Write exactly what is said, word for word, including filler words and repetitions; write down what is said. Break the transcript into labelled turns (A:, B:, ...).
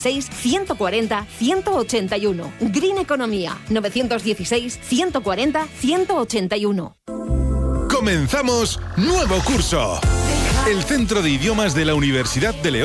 A: ciento cuarenta, ciento ochenta y uno. Green Economía, novecientos dieciséis, ciento cuarenta, ciento ochenta y uno.
B: Comenzamos nuevo curso. El Centro de Idiomas de la Universidad de León